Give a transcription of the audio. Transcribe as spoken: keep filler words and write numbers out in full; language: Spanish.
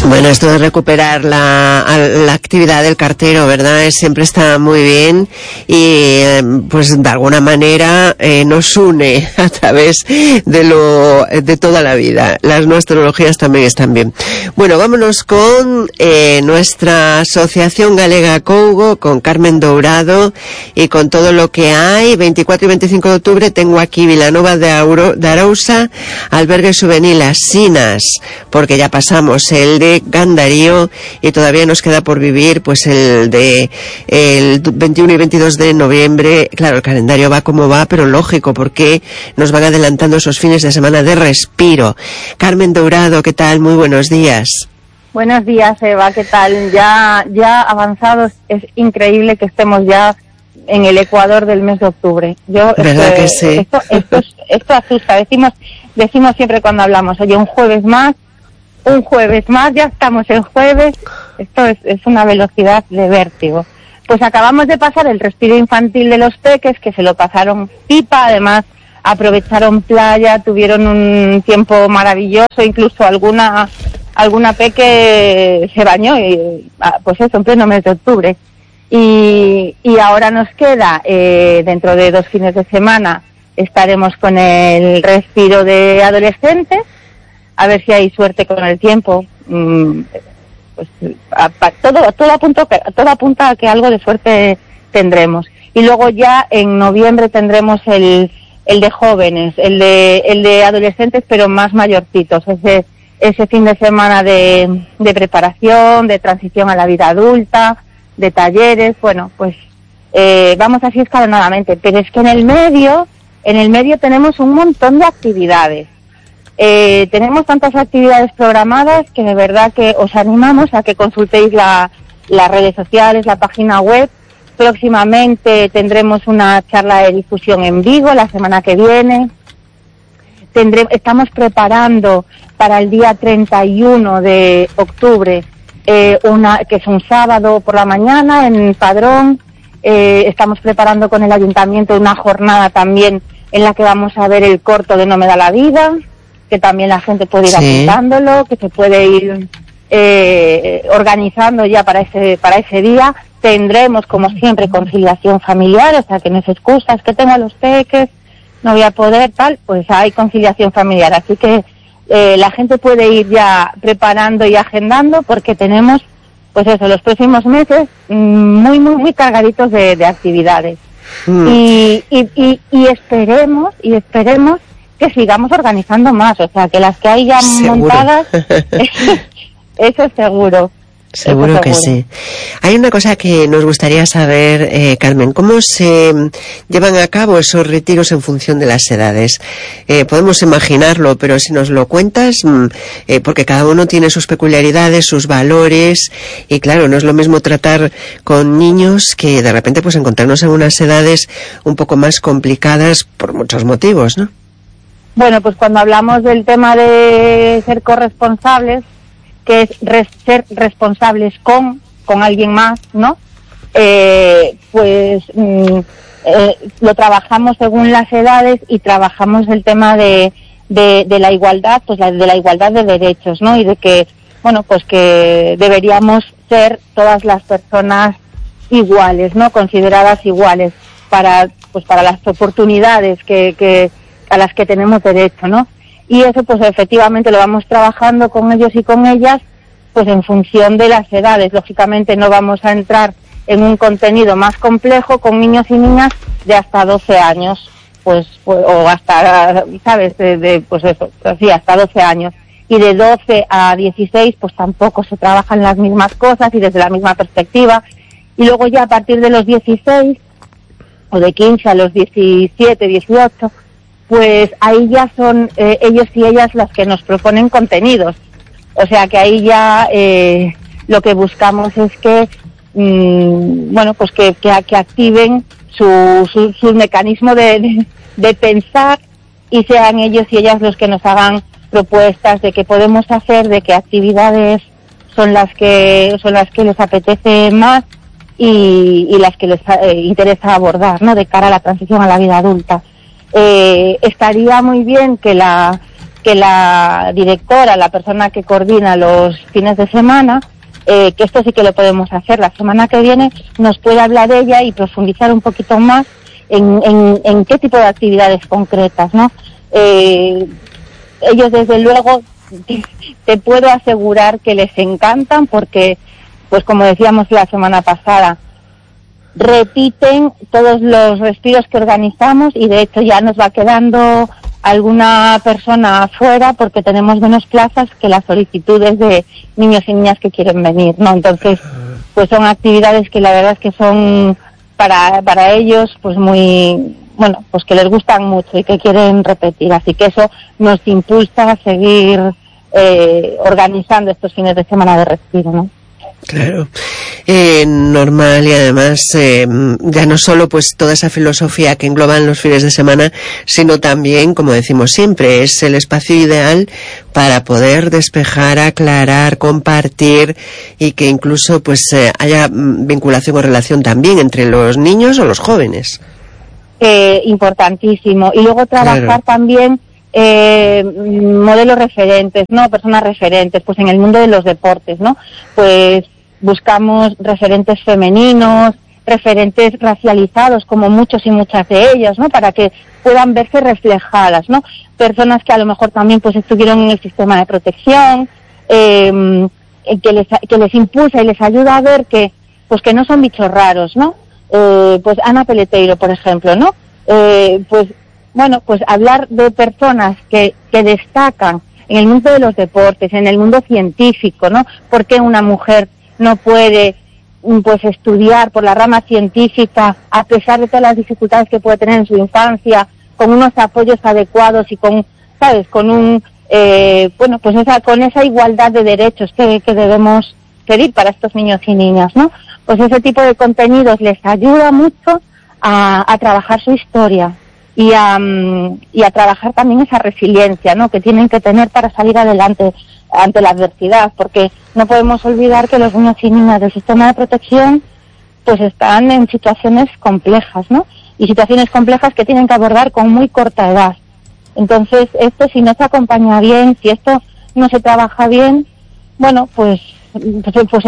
Bueno, esto de recuperar la, la actividad del cartero, ¿verdad? Siempre está muy bien y eh, pues de alguna manera eh, nos une a través de lo de toda la vida. Las nuevas tecnologías también están bien. Bueno, vámonos con eh, nuestra Asociación Galega Cougo, con Carmen Dourado y con todo lo que hay. veinticuatro y veinticinco de octubre tengo aquí Vilanova de, Auro, de Arousa, albergue juvenil As Sinas, porque ya pasamos el de Gandarío y todavía nos queda por vivir pues el de el veintiuno y veintidós de noviembre. Claro, el calendario va como va, pero lógico, porque nos van adelantando esos fines de semana de respiro. Carmen Dourado, ¿qué tal? Muy buenos días. Buenos días, Eva, ¿qué tal? Ya, ya avanzados, es increíble que estemos ya en el Ecuador del mes de octubre. Yo, ¿verdad este, que sí? Esto, esto, esto asusta. Decimos, decimos siempre cuando hablamos, oye, un jueves más, un jueves más, ya estamos en jueves. Esto es, es una velocidad de vértigo. Pues acabamos de pasar el respiro infantil de los peques, que se lo pasaron pipa, además aprovecharon playa, tuvieron un tiempo maravilloso, incluso alguna alguna peque se bañó, y, pues eso, en pleno mes de octubre. Y, y ahora nos queda, eh, dentro de dos fines de semana, estaremos con el respiro de adolescentes, a ver si hay suerte con el tiempo. Mm, pues a, a, todo todo apunta todo apunta a que algo de suerte tendremos. Y luego ya en noviembre tendremos el el de jóvenes, el de el de adolescentes, pero más mayorcitos, ese ese fin de semana de de preparación, de transición a la vida adulta, de talleres. Bueno, pues eh, vamos así escalonadamente, pero es que en el medio en el medio tenemos un montón de actividades. Eh, tenemos tantas actividades programadas que de verdad que os animamos a que consultéis la, las redes sociales, la página web. Próximamente tendremos una charla de difusión en Vigo la semana que viene. Tendré, estamos preparando para el día treinta y uno de octubre, eh, una, que es un sábado por la mañana en Padrón. Eh, estamos preparando con el ayuntamiento una jornada también en la que vamos a ver el corto de No me da la vida, que también la gente puede ir sí. apuntándolo, que se puede ir eh, organizando ya para ese para ese día. Tendremos, como siempre, conciliación familiar, o sea, que no es excusas, que tengo a los peques, no voy a poder, tal, pues hay conciliación familiar. Así que eh, la gente puede ir ya preparando y agendando, porque tenemos, pues eso, los próximos meses muy, muy, muy cargaditos de, de actividades. Mm. Y, y, y, y esperemos, y esperemos que sigamos organizando más, o sea, que las que hay ya ¿seguro? montadas, eso es seguro. Seguro, eso seguro que sí. Hay una cosa que nos gustaría saber, eh, Carmen, ¿cómo se llevan a cabo esos retiros en función de las edades? Eh, podemos imaginarlo, pero si nos lo cuentas, eh, porque cada uno tiene sus peculiaridades, sus valores, y claro, no es lo mismo tratar con niños que de repente pues encontrarnos en unas edades un poco más complicadas por muchos motivos, ¿no? Bueno, pues cuando hablamos del tema de ser corresponsables, que es res, ser responsables con, con alguien más, ¿no? Eh, pues mm, eh, lo trabajamos según las edades y trabajamos el tema de, de, de la igualdad, pues la, de la igualdad de derechos, ¿no? Y de que, bueno, pues que deberíamos ser todas las personas iguales, ¿no? Consideradas iguales para, pues para las oportunidades que, que a las que tenemos derecho, ¿no? Y eso pues efectivamente lo vamos trabajando con ellos y con ellas, pues en función de las edades. Lógicamente no vamos a entrar en un contenido más complejo con niños y niñas de hasta doce años, pues, pues o hasta, ¿sabes? De, de, pues eso, sí, hasta doce años. Y de doce a dieciséis pues tampoco se trabajan las mismas cosas y desde la misma perspectiva. Y luego ya a partir de los dieciséis, o de quince a los diecisiete, dieciocho, pues ahí ya son eh, ellos y ellas las que nos proponen contenidos. O sea que ahí ya eh, lo que buscamos es que, mmm, bueno, pues que, que, que activen su, su, su mecanismo de, de, de pensar y sean ellos y ellas los que nos hagan propuestas de qué podemos hacer, de qué actividades son las que son las que les apetece más y, y las que les eh, interesa abordar, ¿no? De cara a la transición a la vida adulta. Eh, estaría muy bien que la que la directora, la persona que coordina los fines de semana, eh, que esto sí que lo podemos hacer la semana que viene, nos puede hablar ella y profundizar un poquito más en, en, en qué tipo de actividades concretas, ¿no? Eh, ellos desde luego te puedo asegurar que les encantan porque, pues como decíamos la semana pasada, repiten todos los respiros que organizamos y de hecho ya nos va quedando alguna persona afuera porque tenemos menos plazas que las solicitudes de niños y niñas que quieren venir, ¿no? Entonces, pues son actividades que la verdad es que son para para ellos pues muy, bueno, pues que les gustan mucho y que quieren repetir, así que eso nos impulsa a seguir eh, organizando estos fines de semana de respiro, ¿no? Claro, eh, normal y además eh, ya no solo pues toda esa filosofía que engloban los fines de semana, sino también, como decimos siempre, es el espacio ideal para poder despejar, aclarar, compartir y que incluso pues eh, haya vinculación o relación también entre los niños o los jóvenes. Eh, importantísimo. Y luego trabajar claro. también Eh, modelos referentes, ¿no? Personas referentes, pues en el mundo de los deportes, ¿no? Pues buscamos referentes femeninos, referentes racializados, como muchos y muchas de ellas, ¿no? Para que puedan verse reflejadas, ¿no? Personas que a lo mejor también pues estuvieron en el sistema de protección, eh, que les que les impulsa y les ayuda a ver que pues que no son bichos raros, ¿no? Eh, pues Ana Peleteiro, por ejemplo, ¿no? Eh, pues Bueno, pues hablar de personas que, que destacan en el mundo de los deportes, en el mundo científico, ¿no? ¿Por qué una mujer no puede, pues, estudiar por la rama científica a pesar de todas las dificultades que puede tener en su infancia, con unos apoyos adecuados y con, ¿sabes? Con un, eh, bueno, pues esa, con esa igualdad de derechos que, que debemos pedir para estos niños y niñas, ¿no? Pues ese tipo de contenidos les ayuda mucho a, a trabajar su historia. Y a, y a trabajar también esa resiliencia, ¿no? Que tienen que tener para salir adelante ante la adversidad, porque no podemos olvidar que los niños y niñas del sistema de protección pues están en situaciones complejas, ¿no? Y situaciones complejas que tienen que abordar con muy corta edad. Entonces, esto si no se acompaña bien, si esto no se trabaja bien, bueno, pues, pues, pues